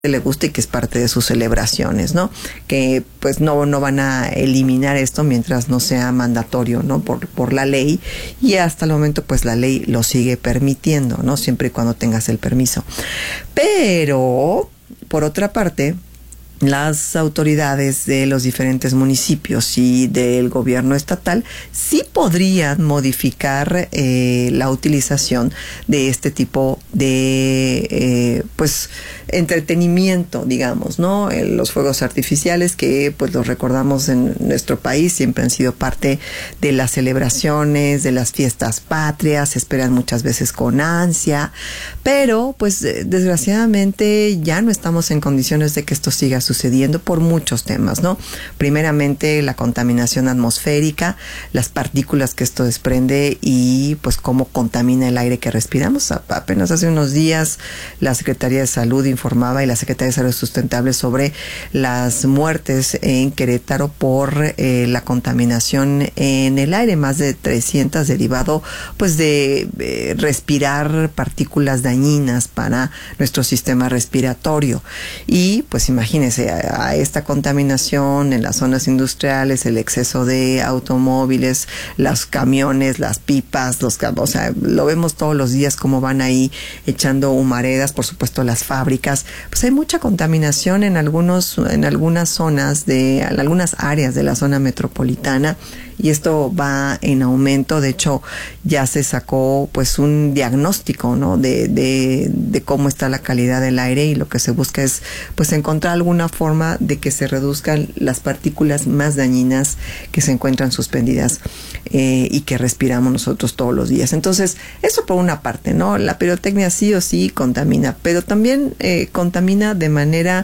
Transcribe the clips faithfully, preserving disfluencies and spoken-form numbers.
le gusta y que es parte de sus celebraciones, ¿no? Que pues no, no van a eliminar esto mientras no sea mandatorio, ¿no? Por, por la ley, y hasta el momento pues la ley lo sigue permitiendo, ¿no? Siempre y cuando tengas el permiso. Pero, por otra parte, las autoridades de los diferentes municipios y del gobierno estatal sí podrían modificar eh, la utilización de este tipo de eh, pues entretenimiento, digamos, ¿no? Eh, los fuegos artificiales, que pues los recordamos en nuestro país, siempre han sido parte de las celebraciones, de las fiestas patrias, se esperan muchas veces con ansia, pero pues desgraciadamente ya no estamos en condiciones de que esto siga sucediendo. sucediendo por muchos temas, ¿no? Primeramente, la contaminación atmosférica, las partículas que esto desprende y pues cómo contamina el aire que respiramos. A- apenas hace unos días la Secretaría de Salud informaba, y la Secretaría de Salud Sustentable, sobre las muertes en Querétaro por eh, la contaminación en el aire, más de trescientas, derivado pues de eh, respirar partículas dañinas para nuestro sistema respiratorio. Y pues imagínense, a, a esta contaminación en las zonas industriales, el exceso de automóviles, los camiones, las pipas, los, o sea, lo vemos todos los días cómo van ahí echando humaredas, por supuesto las fábricas, pues hay mucha contaminación en algunos, en algunas zonas de, en algunas áreas de la zona metropolitana, y esto va en aumento. De hecho, ya se sacó pues un diagnóstico, ¿no? De, de, de cómo está la calidad del aire, y lo que se busca es pues encontrar alguna forma de que se reduzcan las partículas más dañinas que se encuentran suspendidas eh, y que respiramos nosotros todos los días. Entonces, eso por una parte, ¿no? La pirotecnia sí o sí contamina, pero también eh, contamina de manera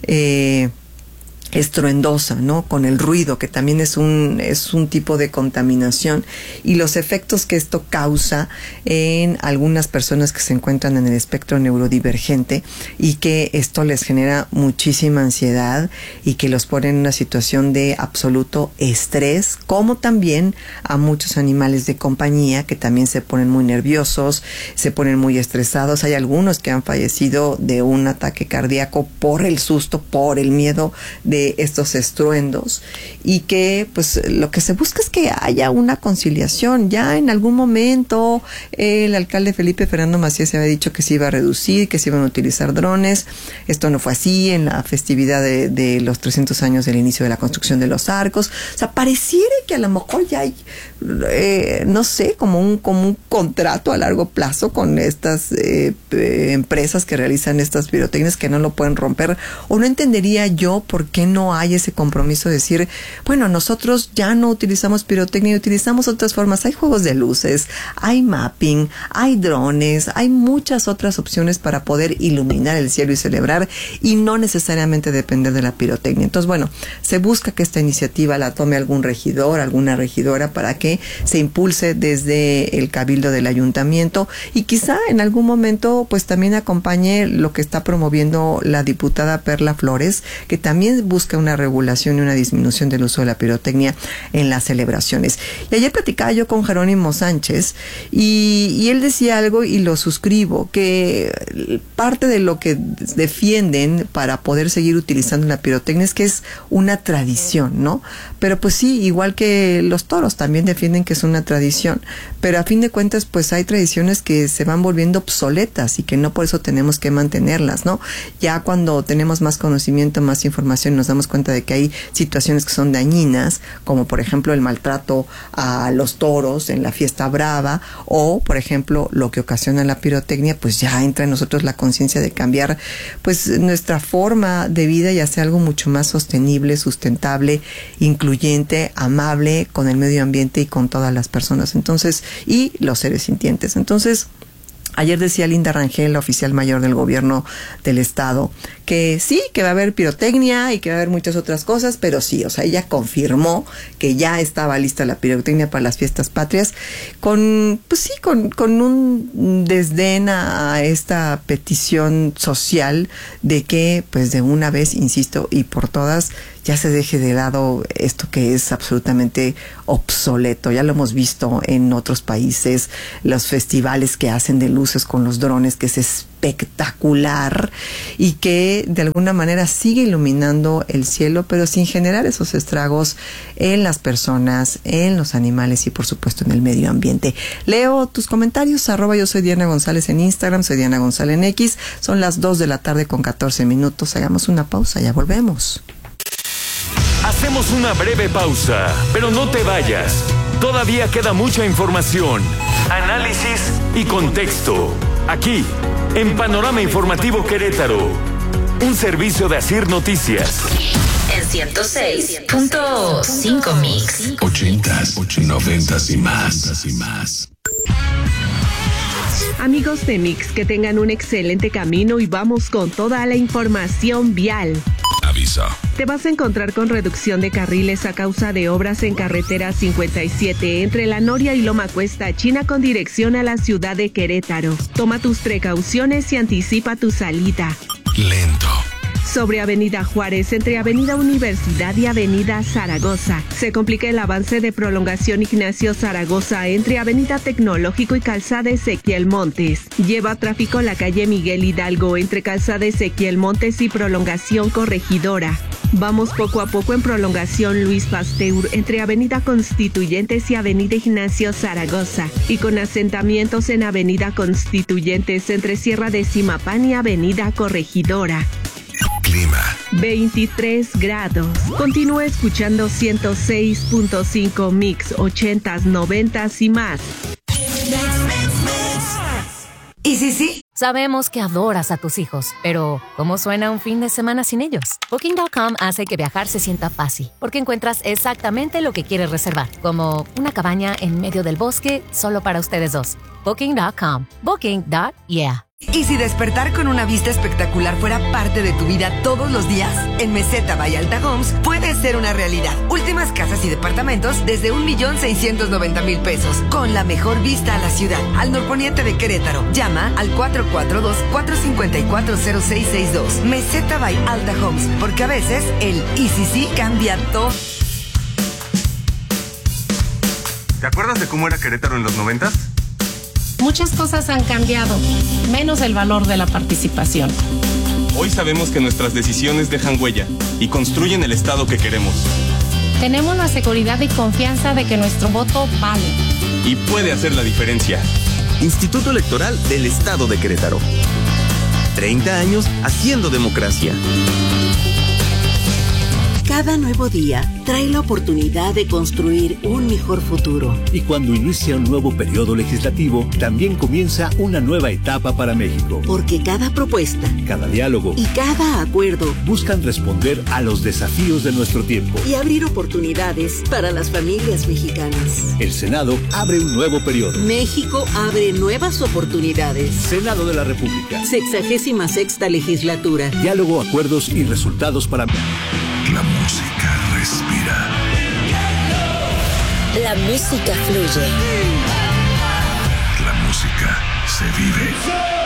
eh, estruendosa, ¿no? Con el ruido, que también es un es un tipo de contaminación, y los efectos que esto causa en algunas personas que se encuentran en el espectro neurodivergente, y que esto les genera muchísima ansiedad y que los pone en una situación de absoluto estrés, como también a muchos animales de compañía, que también se ponen muy nerviosos, se ponen muy estresados. Hay algunos que han fallecido de un ataque cardíaco por el susto, por el miedo de estos estruendos, y que pues lo que se busca es que haya una conciliación. Ya en algún momento el alcalde Felipe Fernando Macías se había dicho que se iba a reducir, que se iban a utilizar drones. Esto no fue así en la festividad de, de los trescientos años del inicio de la construcción de los arcos. O sea, pareciera que a lo mejor ya hay eh, no sé, como un, como un contrato a largo plazo con estas eh, eh, empresas que realizan estas pirotecnias, que no lo pueden romper. O no entendería yo por qué no hay ese compromiso de decir, bueno, nosotros ya no utilizamos pirotecnia, utilizamos otras formas. Hay juegos de luces, hay mapping, hay drones, hay muchas otras opciones para poder iluminar el cielo y celebrar, y no necesariamente depender de la pirotecnia. Entonces, bueno, se busca que esta iniciativa la tome algún regidor, alguna regidora, para que se impulse desde el cabildo del ayuntamiento, y quizá en algún momento pues también acompañe lo que está promoviendo la diputada Perla Flores, que también busca una regulación y una disminución del uso de la pirotecnia en las celebraciones. Y ayer platicaba yo con Jerónimo Sánchez, y, y él decía algo, y lo suscribo, que parte de lo que defienden para poder seguir utilizando la pirotecnia es que es una tradición, ¿no? Pero pues sí, igual que los toros también defienden que es una tradición, pero a fin de cuentas pues hay tradiciones que se van volviendo obsoletas y que no por eso tenemos que mantenerlas, ¿no? Ya cuando tenemos más conocimiento, más información, nos damos cuenta de que hay situaciones que son dañinas, como por ejemplo el maltrato a los toros en la fiesta brava, o por ejemplo lo que ocasiona la pirotecnia. Pues ya entra en nosotros la conciencia de cambiar pues nuestra forma de vida y hacer algo mucho más sostenible, sustentable, incluyente, amable con el medio ambiente y con todas las personas, entonces, y los seres sintientes. Entonces, ayer decía Linda Rangel, la oficial mayor del gobierno del estado, que sí, que va a haber pirotecnia y que va a haber muchas otras cosas, pero sí, o sea, ella confirmó que ya estaba lista la pirotecnia para las fiestas patrias, con, pues sí, con, con un desdén a esta petición social de que, pues de una vez, insisto, y por todas, ya se deje de lado esto que es absolutamente obsoleto. Ya lo hemos visto en otros países, los festivales que hacen de luces con los drones, que es espectacular y que de alguna manera sigue iluminando el cielo, pero sin generar esos estragos en las personas, en los animales y por supuesto en el medio ambiente. Leo tus comentarios, arroba yo soy Diana González en Instagram, soy Diana González en X. Son las dos de la tarde con catorce minutos. Hagamos una pausa, ya volvemos. Hacemos una breve pausa, pero no te vayas. Todavía queda mucha información, análisis y contexto. Aquí, en Panorama Informativo Querétaro, un servicio de Asir Noticias. En ciento seis punto cinco Mix. Ochentas, noventas y más. y más. Amigos de Mix, que tengan un excelente camino y vamos con toda la información vial. Aviso. Te vas a encontrar con reducción de carriles a causa de obras en carretera cincuenta y siete entre La Noria y Loma Cuesta, China, con dirección a la ciudad de Querétaro. Toma tus precauciones y anticipa tu salida. Lento. Sobre Avenida Juárez, entre Avenida Universidad y Avenida Zaragoza, se complica el avance de prolongación Ignacio Zaragoza entre Avenida Tecnológico y Calzada Ezequiel Montes. Lleva tráfico la calle Miguel Hidalgo entre Calzada Ezequiel Montes y prolongación Corregidora. Vamos poco a poco en prolongación Luis Pasteur entre Avenida Constituyentes y Avenida Ignacio Zaragoza, y con asentamientos en Avenida Constituyentes entre Sierra de Zimapán y Avenida Corregidora. Clima. veintitrés grados. Continúa escuchando ciento seis punto cinco Mix, ochentas, noventas y más. ¿Y sí, sí? Sabemos que adoras a tus hijos, pero ¿cómo suena un fin de semana sin ellos? Booking punto com hace que viajar se sienta fácil, porque encuentras exactamente lo que quieres reservar, como una cabaña en medio del bosque solo para ustedes dos. Booking punto com. Booking. Yeah. ¿Y si despertar con una vista espectacular fuera parte de tu vida todos los días? En Meseta by Alta Homes puede ser una realidad. Últimas casas y departamentos desde un millón seiscientos noventa mil pesos, con la mejor vista a la ciudad, al norponiente de Querétaro. Llama al cuatro cuatro dos, cuatro cinco cuatro, cero seis seis dos. Meseta by Alta Homes, porque a veces el y si sí cambia todo. ¿Te acuerdas de cómo era Querétaro en los noventas? Muchas cosas han cambiado, menos el valor de la participación. Hoy sabemos que nuestras decisiones dejan huella y construyen el Estado que queremos. Tenemos la seguridad y confianza de que nuestro voto vale. Y puede hacer la diferencia. Instituto Electoral del Estado de Querétaro. treinta años haciendo democracia. Cada nuevo día trae la oportunidad de construir un mejor futuro. Y cuando inicia un nuevo periodo legislativo, también comienza una nueva etapa para México. Porque cada propuesta, cada diálogo y cada acuerdo buscan responder a los desafíos de nuestro tiempo y abrir oportunidades para las familias mexicanas. El Senado abre un nuevo periodo. México abre nuevas oportunidades. Senado de la República. Sexagésima sexta legislatura. Diálogo, acuerdos y resultados para... La música respira. La música fluye. La música se vive.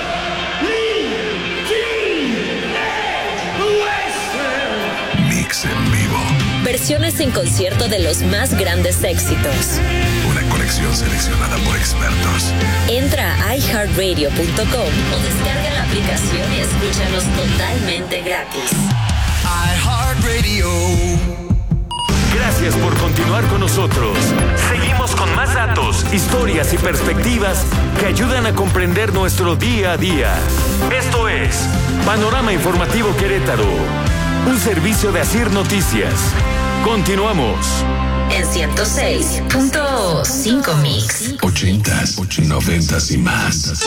Mix en vivo. Versiones en concierto de los más grandes éxitos. Una colección seleccionada por expertos. Entra a i heart radio punto com o descarga la aplicación y escúchanos totalmente gratis. iHeartRadio. Gracias por continuar con nosotros. Seguimos con más datos, historias y perspectivas que ayudan a comprender nuestro día a día. Esto es Panorama Informativo Querétaro, un servicio de Asir Noticias. Continuamos. En ciento seis punto cinco Mix. Ochentas, noventas y más.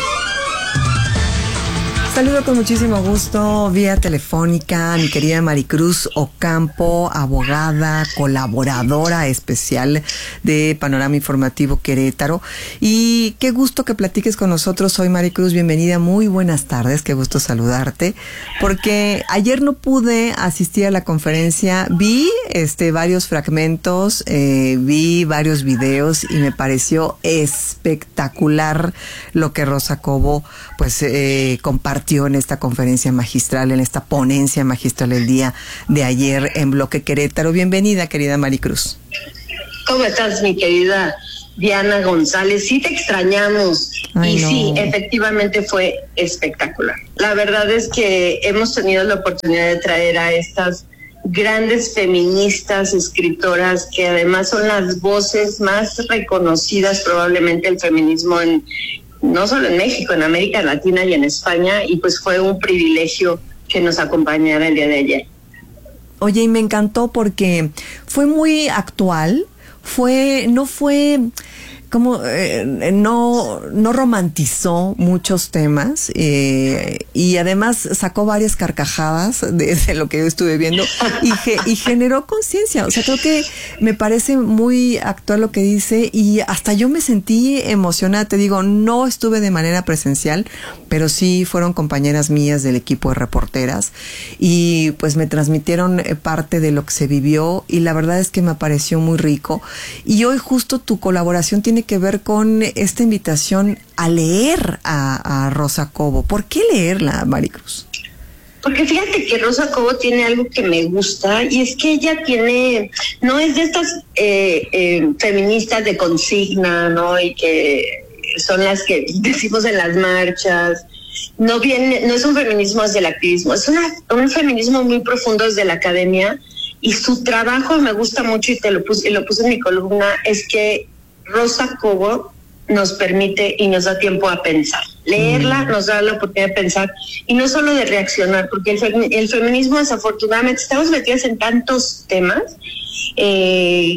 Saludo con muchísimo gusto vía telefónica a mi querida Maricruz Ocampo, abogada, colaboradora especial de Panorama Informativo Querétaro. Y qué gusto que platiques con nosotros hoy, Maricruz. Bienvenida, muy buenas tardes, qué gusto saludarte. Porque ayer no pude asistir a la conferencia, vi este varios fragmentos, eh, vi varios videos y me pareció espectacular lo que Rosa Cobo pues eh, compartió compartió en esta conferencia magistral, en esta ponencia magistral el día de ayer en Bloque Querétaro. Bienvenida, querida Maricruz. ¿Cómo estás, mi querida Diana González? Sí te extrañamos. Ay, y no. Sí, efectivamente fue espectacular. La verdad es que hemos tenido la oportunidad de traer a estas grandes feministas, escritoras, que además son las voces más reconocidas probablemente del feminismo en, no solo en México, en América Latina y en España, y pues fue un privilegio que nos acompañara el día de ayer. Oye, y me encantó porque fue muy actual, fue, no fue... como eh, no no romantizó muchos temas eh, y además sacó varias carcajadas de, de lo que yo estuve viendo y, ge, y generó conciencia. O sea, creo que me parece muy actual lo que dice y hasta yo me sentí emocionada. Te digo, no estuve de manera presencial, pero sí fueron compañeras mías del equipo de reporteras y pues me transmitieron parte de lo que se vivió y la verdad es que me pareció muy rico. Y hoy justo tu colaboración tiene que ver con esta invitación a leer a, a Rosa Cobo. ¿Por qué leerla, Maricruz? Porque fíjate que Rosa Cobo tiene algo que me gusta y es que ella tiene, no es de estas eh, eh, feministas de consigna, ¿no? Y que son las que decimos en las marchas. No viene, no es un feminismo desde el activismo, es una, un feminismo muy profundo desde la academia y su trabajo me gusta mucho y te lo puse, y lo puse en mi columna, es que Rosa Cobo nos permite y nos da tiempo a pensar. Leerla nos da la oportunidad de pensar y no solo de reaccionar, porque el, fem- el feminismo desafortunadamente estamos metidos en tantos temas eh,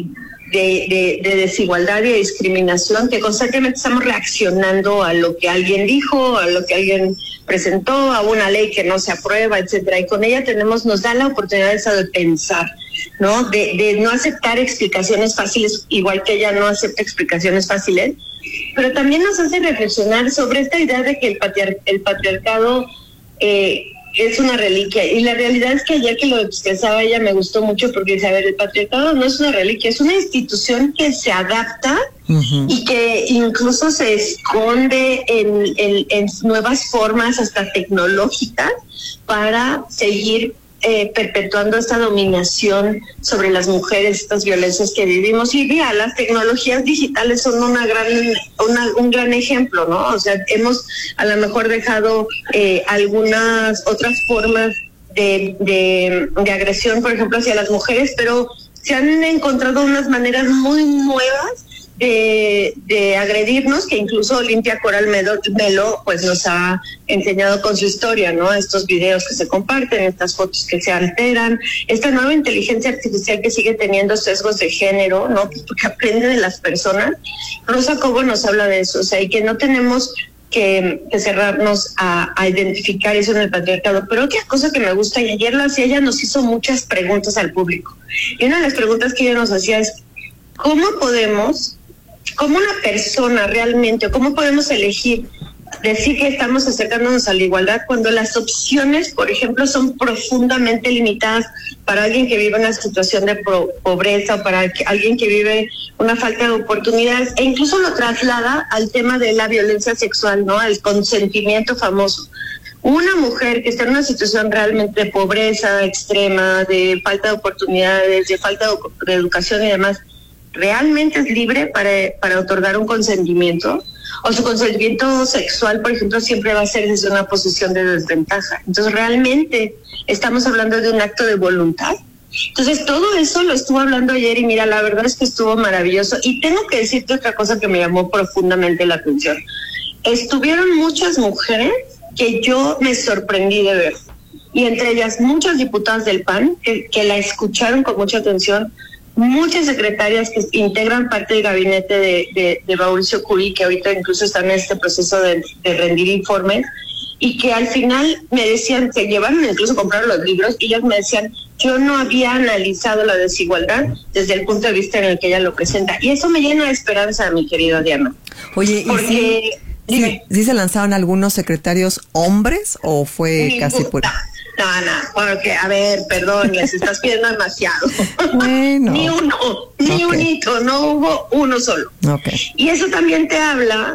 de, de, de desigualdad y de discriminación que constantemente estamos reaccionando a lo que alguien dijo, a lo que alguien presentó, a una ley que no se aprueba, etcétera. Y con ella tenemos, nos da la oportunidad esa de pensar, ¿no? De, de no aceptar explicaciones fáciles, igual que ella no acepta explicaciones fáciles, pero también nos hace reflexionar sobre esta idea de que el, patriar- el patriarcado eh, es una reliquia. Y la realidad es que ayer que lo expresaba ella me gustó mucho porque dice, a ver, el patriarcado no es una reliquia, es una institución que se adapta uh-huh. y que incluso se esconde en, en, en nuevas formas hasta tecnológicas para seguir Eh, perpetuando esta dominación sobre las mujeres, estas violencias que vivimos. Y mira, las tecnologías digitales son una gran, una, un gran ejemplo, ¿no? O sea, hemos a lo mejor dejado eh, algunas otras formas de, de, de agresión, por ejemplo, hacia las mujeres, pero se han encontrado unas maneras muy nuevas de, de agredirnos, que incluso Olimpia Coral Melo, Melo pues nos ha enseñado con su historia, ¿no? Estos videos que se comparten, estas fotos que se alteran, esta nueva inteligencia artificial que sigue teniendo sesgos de género, ¿no? Porque aprende de las personas. Rosa Cobo nos habla de eso, o sea, y que no tenemos que, que cerrarnos a, a identificar eso en el patriarcado. Pero otra cosa que me gusta, y ayer lo hacía, ella nos hizo muchas preguntas al público. Y una de las preguntas que ella nos hacía es, ¿cómo podemos... ¿Cómo una persona realmente, o cómo podemos elegir decir que estamos acercándonos a la igualdad cuando las opciones, por ejemplo, son profundamente limitadas para alguien que vive una situación de pro- pobreza o para que, alguien que vive una falta de oportunidades, e incluso lo traslada al tema de la violencia sexual, ¿no? El consentimiento famoso. Una mujer que está en una situación realmente de pobreza extrema, de falta de oportunidades, de falta de, de educación y demás, ¿realmente es libre para, para otorgar un consentimiento? O su consentimiento sexual, por ejemplo, siempre va a ser desde una posición de desventaja. Entonces, ¿realmente estamos hablando de un acto de voluntad? Entonces, todo eso lo estuvo hablando ayer y mira, la verdad es que estuvo maravilloso. Y tengo que decirte otra cosa que me llamó profundamente la atención. Estuvieron muchas mujeres que yo me sorprendí de ver. Y entre ellas, muchas diputadas del P A N que, que la escucharon con mucha atención, muchas secretarias que integran parte del gabinete de, de, de Mauricio Curi, que ahorita incluso están en este proceso de, de rendir informes, y que al final me decían, que llevaron incluso a comprar los libros, y ellas me decían, yo no había analizado la desigualdad desde el punto de vista en el que ella lo presenta. Y eso me llena de esperanza, mi querida Diana. Oye, ¿y porque, sí, dime, sí, sí se lanzaron algunos secretarios hombres o fue ni casi puta. por...? No, no, porque, a ver, perdón, les estás pidiendo demasiado. Bueno. Ni uno, ni okay. un hito, no hubo uno solo. Okay. Y eso también te habla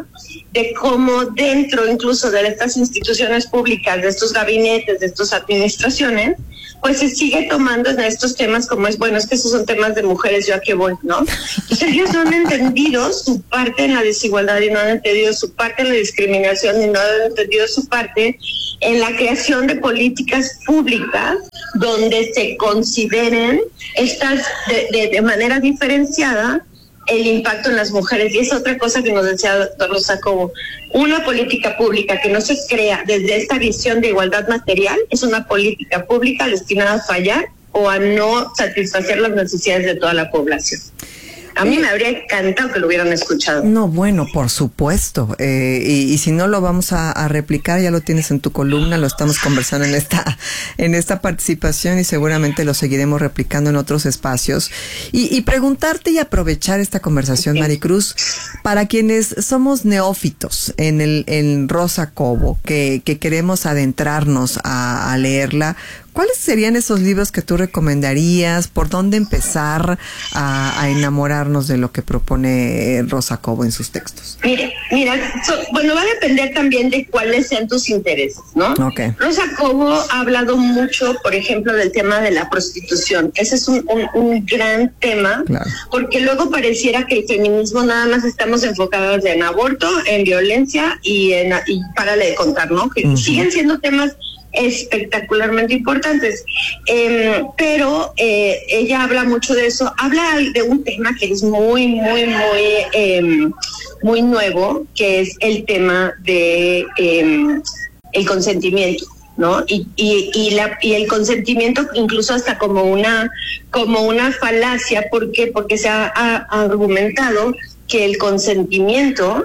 de cómo dentro incluso de estas instituciones públicas, de estos gabinetes, de estas administraciones, pues se sigue tomando en estos temas como es, bueno, es que esos son temas de mujeres, yo a qué voy, ¿no? Entonces ellos no han entendido su parte en la desigualdad y no han entendido su parte en la discriminación y no han entendido su parte en la creación de políticas públicas donde se consideren estas de, de, de manera diferenciada el impacto en las mujeres. Y es otra cosa que nos decía doctor Rosa Cobo, una política pública que no se crea desde esta visión de igualdad material es una política pública destinada a fallar o a no satisfacer las necesidades de toda la población. A mí me habría encantado que lo hubieran escuchado. No, bueno, por supuesto. Eh, y, y si no lo vamos a, a replicar, ya lo tienes en tu columna, lo estamos conversando en esta en esta participación y seguramente lo seguiremos replicando en otros espacios. Y, y preguntarte y aprovechar esta conversación, Maricruz, para quienes somos neófitos en el en Rosa Cobo, que, que queremos adentrarnos a, a leerla, ¿cuáles serían esos libros que tú recomendarías? ¿Por dónde empezar a, a enamorarnos de lo que propone Rosa Cobo en sus textos? Mira, mira, so, bueno, va a depender también de cuáles sean tus intereses, ¿no? Okay. Rosa Cobo ha hablado mucho, por ejemplo, del tema de la prostitución. Ese es un, un, un gran tema, claro, porque luego pareciera que el feminismo nada más estamos enfocados en aborto, en violencia y en y párale de contar, ¿no? Que uh-huh. siguen siendo temas espectacularmente importantes, eh, pero eh, ella habla mucho de eso, habla de un tema que es muy, muy, muy, eh, muy nuevo, que es el tema de eh, el consentimiento, ¿no? Y, y, y, la, y el consentimiento incluso hasta como una, como una falacia, ¿por qué? Porque se ha, ha argumentado que el consentimiento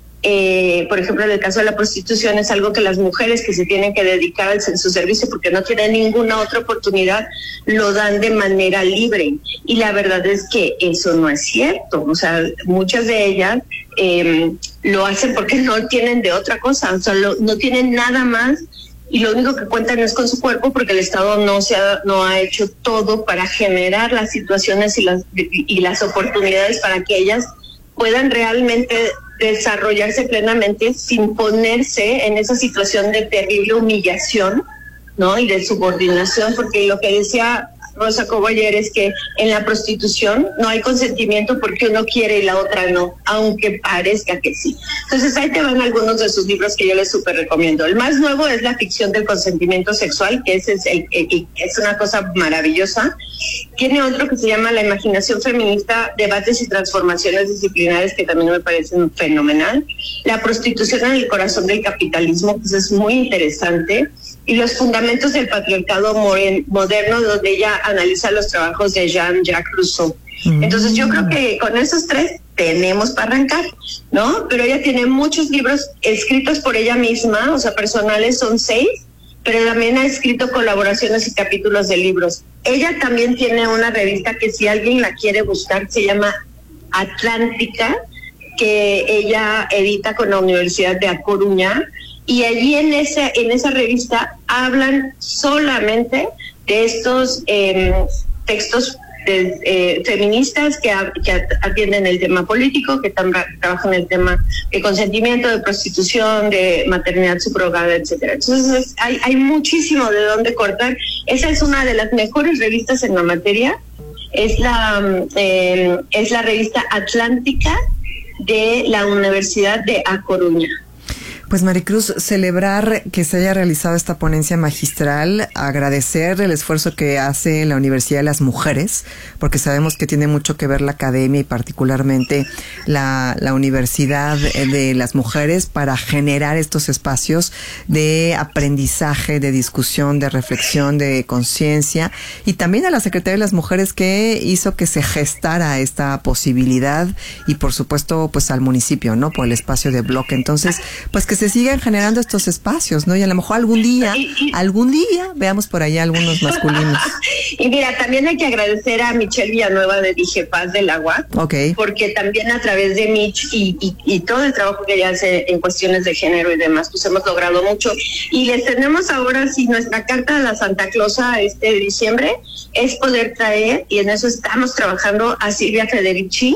Eh, por ejemplo, en el caso de la prostitución es algo que las mujeres que se tienen que dedicar a su servicio porque no tienen ninguna otra oportunidad lo dan de manera libre, y la verdad es que eso no es cierto. O sea, muchas de ellas eh, lo hacen porque no tienen de otra cosa, o sea, lo, no tienen nada más y lo único que cuentan es con su cuerpo porque el Estado no se ha, no ha hecho todo para generar las situaciones y las, y las oportunidades para que ellas puedan realmente desarrollarse plenamente sin ponerse en esa situación de terrible humillación, ¿no? Y de subordinación, porque lo que decía Rosa Cobo ayer es que en la prostitución no hay consentimiento porque uno quiere y la otra no, aunque parezca que sí. Entonces ahí te van algunos de sus libros que yo les súper recomiendo. El más nuevo es La ficción del consentimiento sexual, que ese es, el, el, el, es una cosa maravillosa. Tiene otro que se llama La imaginación feminista, debates y transformaciones disciplinares, que también me parecen fenomenal. La prostitución en el corazón del capitalismo, pues es muy interesante. Y Los fundamentos del patriarcado moderno, donde ella analiza los trabajos de Jean-Jacques Rousseau. Entonces yo creo que con esos tres tenemos para arrancar, ¿no? Pero ella tiene muchos libros escritos por ella misma, o sea, personales son seis, pero también ha escrito colaboraciones y capítulos de libros. Ella también tiene una revista que si alguien la quiere buscar se llama Atlántica, que ella edita con la Universidad de A Coruña, y allí en esa, en esa revista hablan solamente de estos eh, textos de, eh, feministas que, que atienden el tema político, que tam, trabajan el tema de consentimiento, de prostitución, de maternidad subrogada, etcétera. Entonces hay, hay muchísimo de dónde cortar. Esa es una de las mejores revistas en la materia. Es la, eh, es la revista Atlántica de la Universidad de A Coruña. Pues Maricruz, celebrar que se haya realizado esta ponencia magistral, agradecer el esfuerzo que hace la Universidad de las Mujeres, porque sabemos que tiene mucho que ver la academia y particularmente la, la Universidad de las Mujeres para generar estos espacios de aprendizaje, de discusión, de reflexión, de conciencia, y también a la Secretaría de las Mujeres que hizo que se gestara esta posibilidad, y por supuesto pues al municipio, ¿no? Por el espacio de bloque. Entonces, pues que se sigan generando estos espacios, ¿no? Y a lo mejor algún día, algún día veamos por allá algunos masculinos. Y mira, también hay que agradecer a Michelle Villanueva de Dije Paz del Agua, okay, porque también a través de Mich y, y, y todo el trabajo que ella hace en cuestiones de género y demás, pues hemos logrado mucho. Y les tenemos ahora, sí, nuestra carta a la Santa Clausa este diciembre es poder traer, y en eso estamos trabajando, a Silvia Federici,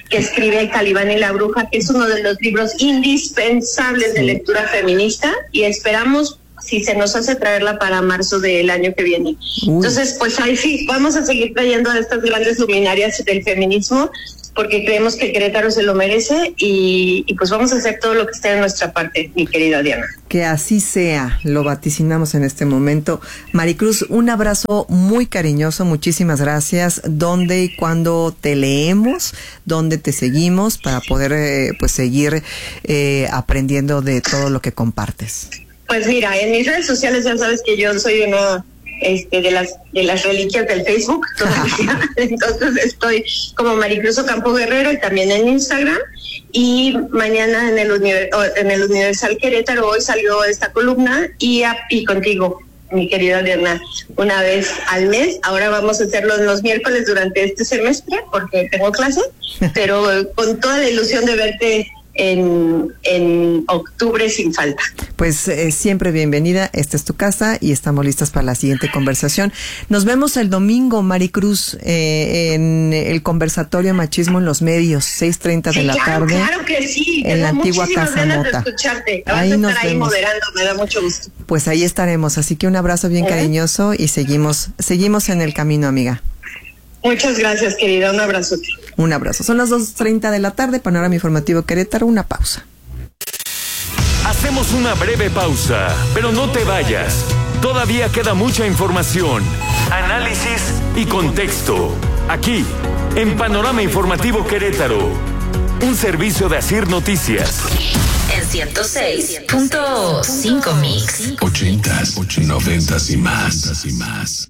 que escribe Calibán y la Bruja, que es uno de los libros indispensables de lectura feminista, y esperamos, si se nos hace, traerla para marzo del año que viene. Uy. Entonces, pues ahí sí, vamos a seguir trayendo a estas grandes luminarias del feminismo, porque creemos que Querétaro se lo merece, y, y pues vamos a hacer todo lo que esté de nuestra parte, mi querida Diana. Que así sea, lo vaticinamos en este momento. Maricruz, un abrazo muy cariñoso, muchísimas gracias. ¿Dónde y cuándo te leemos? ¿Dónde te seguimos para poder eh, pues seguir eh, aprendiendo de todo lo que compartes? Pues mira, en mis redes sociales ya sabes que yo soy una este de las de las reliquias del Facebook todavía. Entonces estoy como Maricruz Ocampo Guerrero, y también en Instagram. Y mañana en el Univer- en el Universal Querétaro hoy salió esta columna, y, a, y contigo, mi querida Diana, una vez al mes. Ahora vamos a hacerlo los miércoles durante este semestre porque tengo clase, pero con toda la ilusión de verte en, en octubre sin falta. Pues eh, siempre bienvenida, esta es tu casa y estamos listas para la siguiente conversación. Nos vemos el domingo, Maricruz, eh, en el conversatorio Machismo en los Medios, seis treinta de sí, la claro, tarde. Claro que sí, en la antigua Casa Mota. Escucharte. Vas ahí a estar nos ahí vemos. moderando, me da mucho gusto. Pues ahí estaremos, así que un abrazo bien ¿Eh? cariñoso y seguimos, seguimos en el camino, amiga. Muchas gracias, querida, un abrazote. Un abrazo. Son las dos treinta de la tarde, Panorama Informativo Querétaro, una pausa. Hacemos una breve pausa, pero no te vayas. Todavía queda mucha información, análisis y contexto. Aquí, en Panorama Informativo Querétaro, un servicio de Asir Noticias. En ciento seis punto cinco Mix. Ochentas, noventas y más, y más.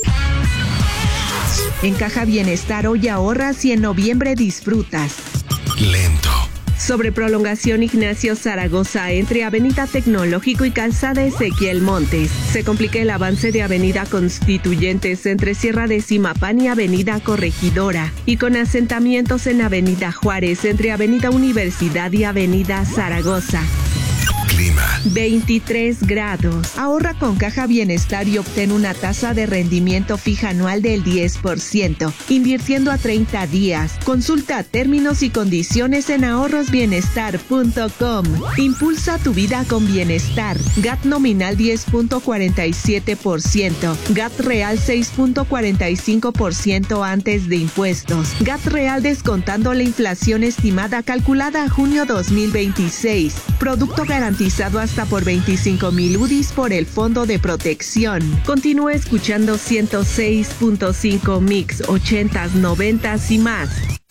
En Caja Bienestar hoy ahorras y en noviembre disfrutas. Lento. Sobre prolongación Ignacio Zaragoza entre Avenida Tecnológico y Calzada Ezequiel Montes. Se complica el avance de Avenida Constituyentes entre Sierra de Zimapán y Avenida Corregidora. Y con asentamientos en Avenida Juárez entre Avenida Universidad y Avenida Zaragoza. Clima. veintitrés grados. Ahorra con Caja Bienestar y obtén una tasa de rendimiento fija anual del diez por ciento, invirtiendo a treinta días. Consulta términos y condiciones en ahorros bienestar punto com. Impulsa tu vida con bienestar. G A T nominal diez punto cuarenta y siete por ciento. G A T real seis punto cuarenta y cinco por ciento antes de impuestos. G A T real descontando la inflación estimada calculada a junio dos mil veintiséis. Producto garantizado hasta por veinticinco mil U D Is por el Fondo de Protección. Continúa escuchando ciento seis punto cinco Mix, ochentas, noventas y más.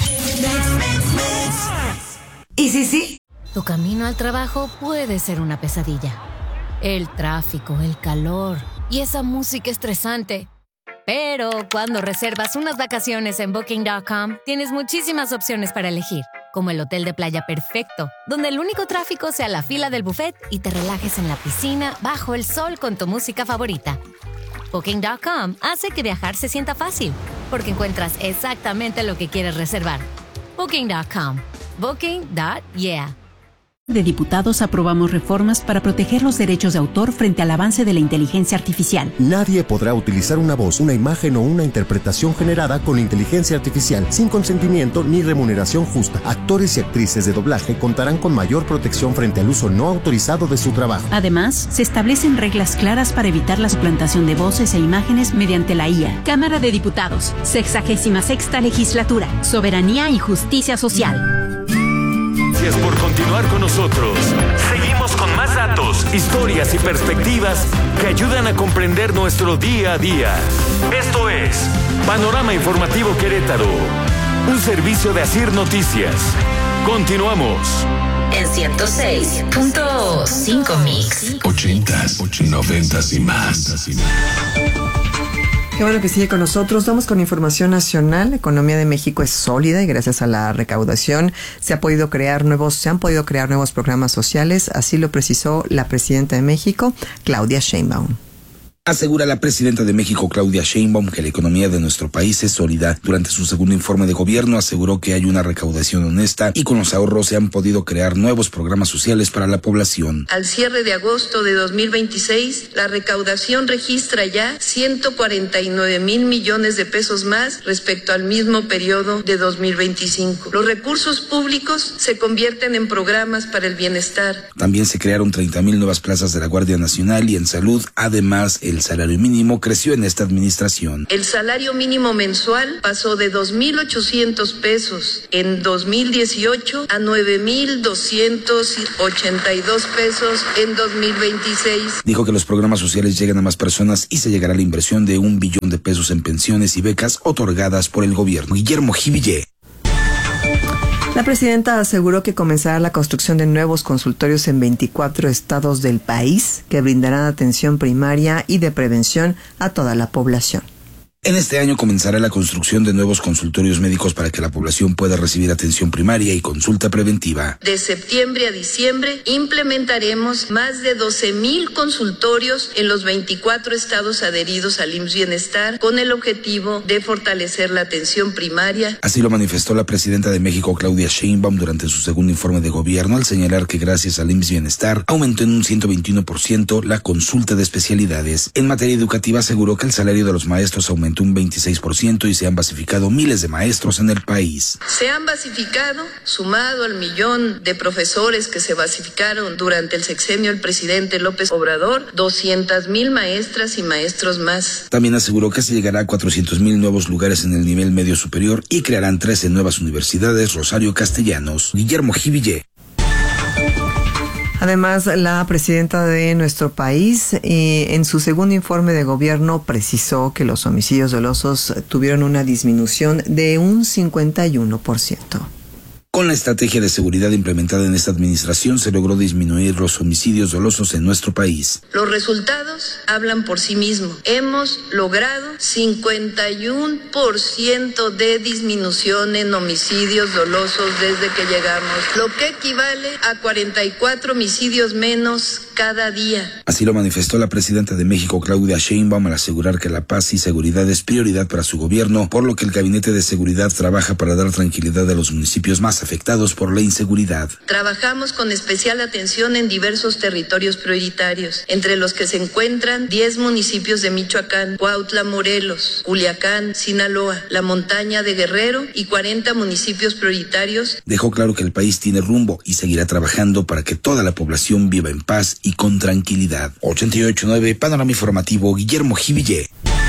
¿Y sí, sí? Tu camino al trabajo puede ser una pesadilla. El tráfico, el calor y esa música estresante. Pero cuando reservas unas vacaciones en Booking punto com, tienes muchísimas opciones para elegir. Como el hotel de playa perfecto, donde el único tráfico sea la fila del buffet y te relajes en la piscina bajo el sol con tu música favorita. Booking punto com hace que viajar se sienta fácil, porque encuentras exactamente lo que quieres reservar. Booking punto com. Booking punto yeah. De diputados aprobamos reformas para proteger los derechos de autor frente al avance de la inteligencia artificial. Nadie podrá utilizar una voz, una imagen o una interpretación generada con inteligencia artificial sin consentimiento ni remuneración justa. Actores y actrices de doblaje contarán con mayor protección frente al uso no autorizado de su trabajo. Además, se establecen reglas claras para evitar la suplantación de voces e imágenes mediante la I A. Cámara de Diputados, sexagésima sexta legislatura, Soberanía y Justicia Social. Gracias por continuar con nosotros. Seguimos con más datos, historias y perspectivas que ayudan a comprender nuestro día a día. Esto es Panorama Informativo Querétaro, un servicio de Asir Noticias. Continuamos. En ciento seis punto cinco Mix. Ochentas, noventas y más. Qué bueno que sigue con nosotros. Vamos con información nacional. La economía de México es sólida y gracias a la recaudación se ha podido crear nuevos, se han podido crear nuevos programas sociales. Así lo precisó la presidenta de México, Claudia Sheinbaum. Asegura la presidenta de México, Claudia Sheinbaum, que la economía de nuestro país es sólida. Durante su segundo informe de gobierno aseguró que hay una recaudación honesta y con los ahorros se han podido crear nuevos programas sociales para la población. Al cierre de agosto de dos mil veintiséis, la recaudación registra ya ciento cuarenta y nueve mil millones de pesos más respecto al mismo periodo de dos mil veinticinco. Los recursos públicos se convierten en programas para el bienestar. También se crearon treinta mil nuevas plazas de la Guardia Nacional y en salud. Además, el salario mínimo creció en esta administración. El salario mínimo mensual pasó de dos mil ochocientos pesos en dos mil dieciocho a nueve mil doscientos ochenta y dos pesos en dos mil veintiséis. Dijo que los programas sociales llegan a más personas y se llegará a la inversión de un billón de pesos en pensiones y becas otorgadas por el gobierno. Guillermo Jiville. La presidenta aseguró que comenzará la construcción de nuevos consultorios en veinticuatro estados del país que brindarán atención primaria y de prevención a toda la población. En este año comenzará la construcción de nuevos consultorios médicos para que la población pueda recibir atención primaria y consulta preventiva. De septiembre a diciembre implementaremos más de doce mil consultorios en los veinticuatro estados adheridos al I M S S Bienestar con el objetivo de fortalecer la atención primaria. Así lo manifestó la presidenta de México, Claudia Sheinbaum, durante su segundo informe de gobierno, al señalar que gracias al I M S S Bienestar aumentó en un ciento veintiuno por ciento la consulta de especialidades. En materia educativa aseguró que el salario de los maestros aumentó un veintiséis por ciento y se han basificado miles de maestros en el país. Se han basificado, sumado al millón de profesores que se basificaron durante el sexenio del presidente López Obrador, doscientas mil maestras y maestros más. También aseguró que se llegará a cuatrocientos mil nuevos lugares en el nivel medio superior y crearán trece nuevas universidades Rosario Castellanos. Guillermo Jiville. Además, la presidenta de nuestro país, eh, en su segundo informe de gobierno, precisó que los homicidios dolosos tuvieron una disminución de un cincuenta y uno por ciento. Con la estrategia de seguridad implementada en esta administración se logró disminuir los homicidios dolosos en nuestro país. Los resultados hablan por sí mismos. Hemos logrado cincuenta y uno por ciento de disminución en homicidios dolosos desde que llegamos, lo que equivale a cuarenta y cuatro homicidios menos cada día. Así lo manifestó la presidenta de México, Claudia Sheinbaum, al asegurar que la paz y seguridad es prioridad para su gobierno, por lo que el Gabinete de Seguridad trabaja para dar tranquilidad a los municipios más afectados por la inseguridad. Trabajamos con especial atención en diversos territorios prioritarios, entre los que se encuentran diez municipios de Michoacán, Cuautla, Morelos, Culiacán, Sinaloa, la montaña de Guerrero y cuarenta municipios prioritarios. Dejó claro que el país tiene rumbo y seguirá trabajando para que toda la población viva en paz y con tranquilidad. ochenta y ocho punto nueve Panorama Informativo, Guillermo Jiville.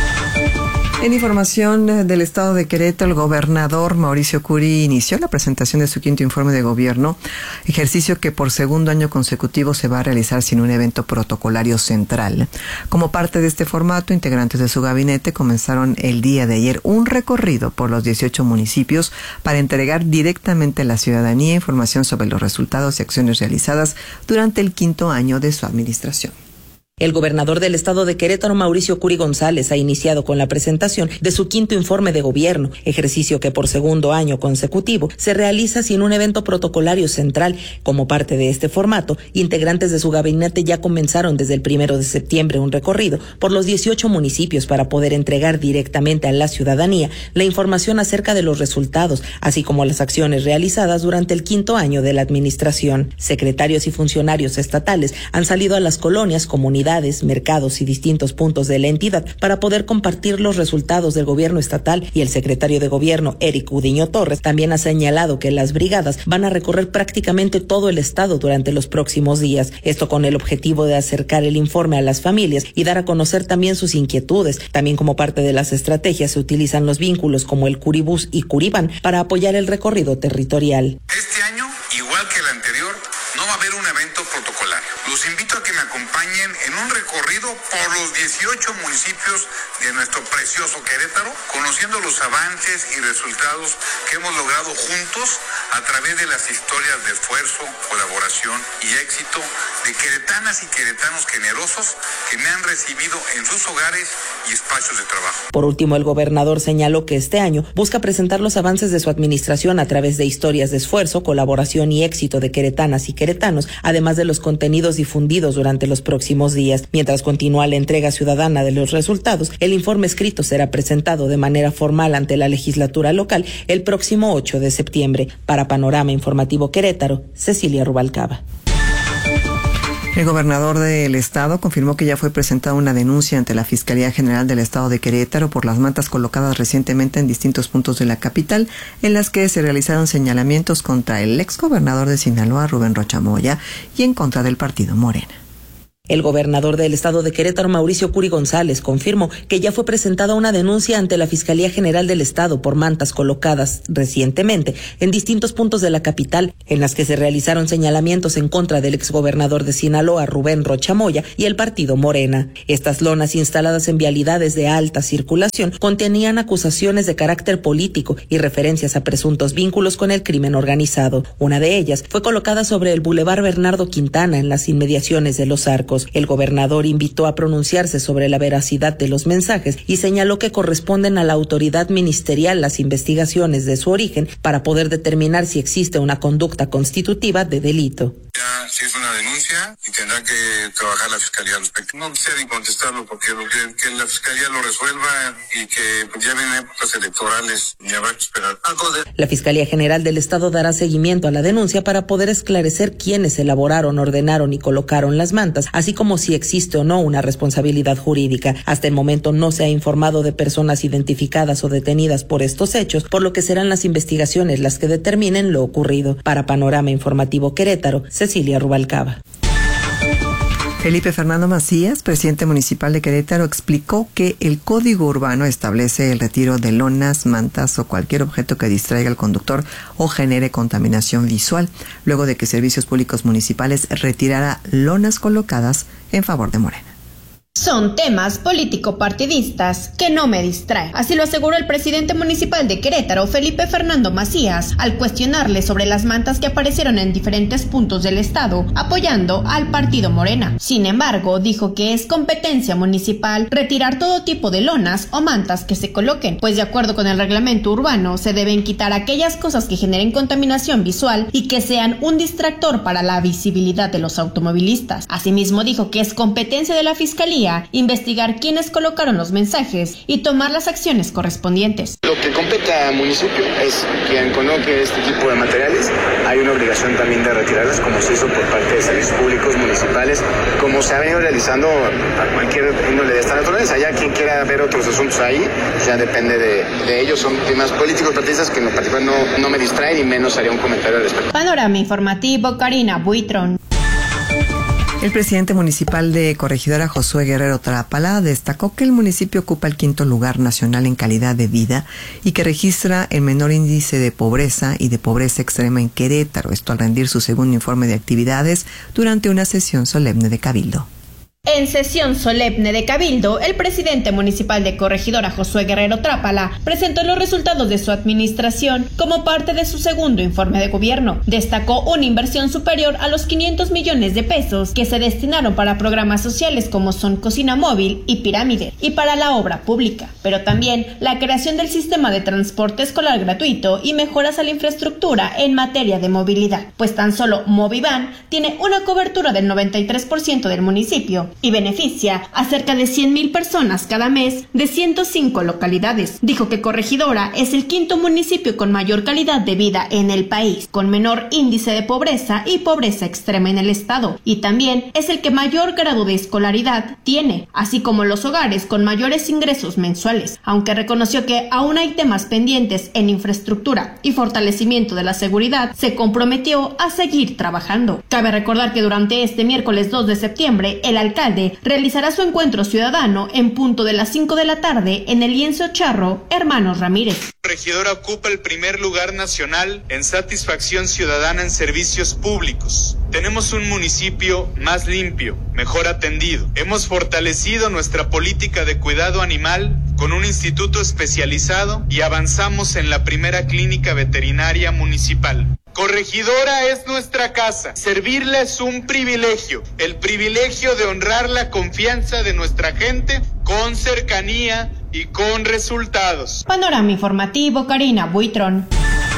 En información del estado de Querétaro, el gobernador Mauricio Curi inició la presentación de su quinto informe de gobierno, ejercicio que por segundo año consecutivo se va a realizar sin un evento protocolario central. Como parte de este formato, integrantes de su gabinete comenzaron el día de ayer un recorrido por los dieciocho municipios para entregar directamente a la ciudadanía información sobre los resultados y acciones realizadas durante el quinto año de su administración. El gobernador del estado de Querétaro, Mauricio Curi González, ha iniciado con la presentación de su quinto informe de gobierno, ejercicio que por segundo año consecutivo se realiza sin un evento protocolario central. Como parte de este formato, integrantes de su gabinete ya comenzaron desde el primero de septiembre un recorrido por los dieciocho municipios para poder entregar directamente a la ciudadanía la información acerca de los resultados, así como las acciones realizadas durante el quinto año de la administración. Secretarios y funcionarios estatales han salido a las colonias, comunidades, mercados y distintos puntos de la entidad para poder compartir los resultados del gobierno estatal, y el secretario de gobierno, Eric Udiño Torres, también ha señalado que las brigadas van a recorrer prácticamente todo el estado durante los próximos días, esto con el objetivo de acercar el informe a las familias y dar a conocer también sus inquietudes. También como parte de las estrategias se utilizan los vínculos como el Curibús y Curibán para apoyar el recorrido territorial. Este año, igual que el anterior, no va a haber un evento protocolario. Los invito a que me acompañen en un recorrido por los dieciocho municipios de nuestro precioso Querétaro, conociendo los avances y resultados que hemos logrado juntos a través de las historias de esfuerzo, colaboración y éxito de queretanas y queretanos generosos que me han recibido en sus hogares y espacios de trabajo. Por último, el gobernador señaló que este año busca presentar los avances de su administración a través de historias de esfuerzo, colaboración y éxito de queretanas y queretanos, además de los contenidos difundidos durante los próximos días. Mientras Mientras continúa la entrega ciudadana de los resultados, el informe escrito será presentado de manera formal ante la legislatura local el próximo ocho de septiembre. Para Panorama Informativo Querétaro, Cecilia Rubalcaba. El gobernador del estado confirmó que ya fue presentada una denuncia ante la Fiscalía General del Estado de Querétaro por las mantas colocadas recientemente en distintos puntos de la capital, en las que se realizaron señalamientos contra el exgobernador de Sinaloa, Rubén Rocha Moya, y en contra del partido Morena. El gobernador del estado de Querétaro, Mauricio Curi González, confirmó que ya fue presentada una denuncia ante la Fiscalía General del Estado por mantas colocadas recientemente en distintos puntos de la capital, en las que se realizaron señalamientos en contra del exgobernador de Sinaloa, Rubén Rocha Moya, y el partido Morena. Estas lonas instaladas en vialidades de alta circulación contenían acusaciones de carácter político y referencias a presuntos vínculos con el crimen organizado. Una de ellas fue colocada sobre el Boulevard Bernardo Quintana, en las inmediaciones de Los Arcos. El gobernador invitó a pronunciarse sobre la veracidad de los mensajes y señaló que corresponden a la autoridad ministerial las investigaciones de su origen para poder determinar si existe una conducta constitutiva de delito. Ya se hizo una denuncia y tendrá que trabajar la fiscalía al respecto. No quisiera contestarlo porque lo que, que la fiscalía lo resuelva y que pues, ya vienen épocas electorales y habrá que esperar. De... La Fiscalía General del Estado dará seguimiento a la denuncia para poder esclarecer quiénes elaboraron, ordenaron y colocaron las mantas, así como si existe o no una responsabilidad jurídica. Hasta el momento no se ha informado de personas identificadas o detenidas por estos hechos, por lo que serán las investigaciones las que determinen lo ocurrido. Para Panorama Informativo Querétaro, Cecilia Rubalcaba. Felipe Fernando Macías, presidente municipal de Querétaro, explicó que el Código Urbano establece el retiro de lonas, mantas o cualquier objeto que distraiga al conductor o genere contaminación visual, luego de que Servicios Públicos Municipales retirara lonas colocadas en favor de Morena. Son temas político-partidistas que no me distraen. Así lo aseguró el presidente municipal de Querétaro, Felipe Fernando Macías, al cuestionarle sobre las mantas que aparecieron en diferentes puntos del estado, apoyando al partido Morena. Sin embargo, dijo que es competencia municipal retirar todo tipo de lonas o mantas que se coloquen, pues de acuerdo con el reglamento urbano, se deben quitar aquellas cosas que generen contaminación visual y que sean un distractor para la visibilidad de los automovilistas. Asimismo, dijo que es competencia de la Fiscalía investigar quiénes colocaron los mensajes y tomar las acciones correspondientes. Lo que compete al municipio es quien coloque este tipo de materiales. Hay una obligación también de retirarlas, como se hizo por parte de servicios públicos municipales, como se ha venido realizando a cualquier índole de esta naturaleza. Ya quien quiera ver otros asuntos ahí, ya depende de, de ellos. Son temas políticos partidistas que en lo particular no, no me distraen y menos haría un comentario al respecto. Panorama Informativo, Karina Buitrón. El presidente municipal de Corregidora, Josué Guerrero Trápala, destacó que el municipio ocupa el quinto lugar nacional en calidad de vida y que registra el menor índice de pobreza y de pobreza extrema en Querétaro, esto al rendir su segundo informe de actividades durante una sesión solemne de Cabildo. En sesión solemne de Cabildo, el presidente municipal de Corregidora, Josué Guerrero Trápala, presentó los resultados de su administración como parte de su segundo informe de gobierno. Destacó una inversión superior a los quinientos millones de pesos que se destinaron para programas sociales como son Cocina Móvil y Pirámide, y para la obra pública, pero también la creación del sistema de transporte escolar gratuito y mejoras a la infraestructura en materia de movilidad, pues tan solo Movivan tiene una cobertura del noventa y tres por ciento del municipio y beneficia a cerca de cien mil personas cada mes de ciento cinco localidades. Dijo que Corregidora es el quinto municipio con mayor calidad de vida en el país, con menor índice de pobreza y pobreza extrema en el estado, y también es el que mayor grado de escolaridad tiene, así como los hogares con mayores ingresos mensuales, aunque reconoció que aún hay temas pendientes en infraestructura y fortalecimiento de la seguridad, se comprometió a seguir trabajando. Cabe recordar que durante este miércoles dos de septiembre, el alcalde realizará su encuentro ciudadano en punto de las cinco de la tarde en el lienzo Charro Hermanos Ramírez. Corregidora ocupa el primer lugar nacional en satisfacción ciudadana en servicios públicos. Tenemos un municipio más limpio, mejor atendido. Hemos fortalecido nuestra política de cuidado animal con un instituto especializado y avanzamos en la primera clínica veterinaria municipal. Corregidora es nuestra casa. Servirla es un privilegio. El privilegio de honrar la confianza de nuestra gente con cercanía y con resultados. Panorama Informativo, Karina Buitrón.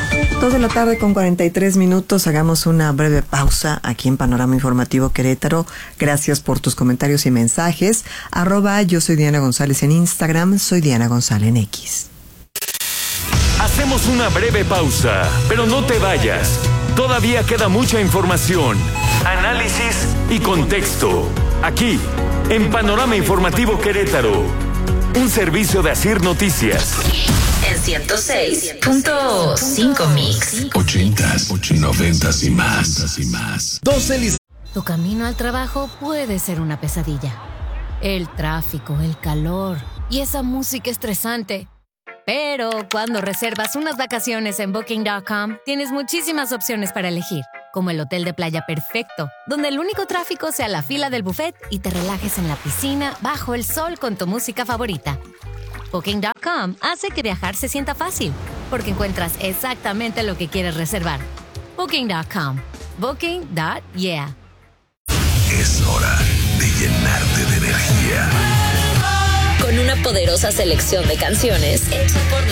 Dos de la tarde con cuarenta y tres minutos. Hagamos una breve pausa aquí en Panorama Informativo Querétaro. Gracias por tus comentarios y mensajes. Arroba yo soy Diana González en Instagram. Soy Diana González en X. Hacemos una breve pausa, pero no te vayas. Todavía queda mucha información, análisis y contexto. Aquí, en Panorama Informativo Querétaro. Un servicio de Asir Noticias. En ciento seis punto cinco Mix. Ochentas, noventas y más. y más. doce Tu camino al trabajo puede ser una pesadilla. El tráfico, el calor y esa música estresante. Pero cuando reservas unas vacaciones en Booking punto com, tienes muchísimas opciones para elegir, como el hotel de playa perfecto, donde el único tráfico sea la fila del buffet y te relajes en la piscina bajo el sol con tu música favorita. Booking punto com hace que viajar se sienta fácil, porque encuentras exactamente lo que quieres reservar. Booking punto com. Booking punto yeah. Es hora de llenarte de energía. Con una poderosa selección de canciones hecha por